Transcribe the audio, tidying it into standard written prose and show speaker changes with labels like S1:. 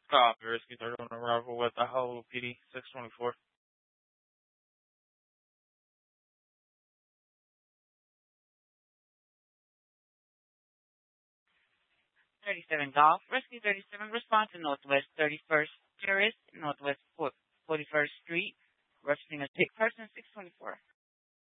S1: Risky third on arrival with the whole PD 624.
S2: 37 Golf, Rescue 37, respond to Northwest 31st